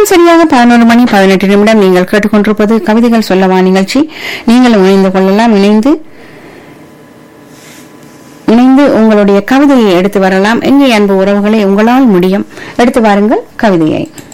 நேரம் சரியாக 11:18 நீங்கள் கேட்டுக்கொண்டிருப்பது கவிதைகள் சொல்லவா நிகழ்ச்சி. நீங்களும் இணைந்து கொள்ளலாம். இணைந்து உங்களுடைய கவிதையை எடுத்து வரலாம். எங்கே அன்பு உறவுகளை, உங்களால் முடியும், எடுத்து வாருங்கள் கவிதையை.